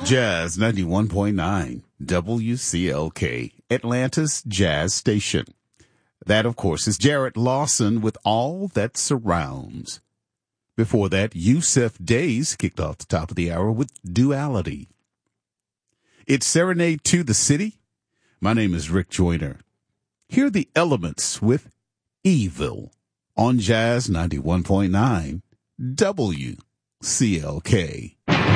Jazz 91.9 WCLK, Atlanta's Jazz Station. That, of course, is Jarrett Lawson with All That Surrounds. Before that, Yusef Days kicked off the top of the hour with Duality. It's Serenade to the City. My name is Rick Joyner. Hear the Elements with Evil on Jazz 91.9 WCLK.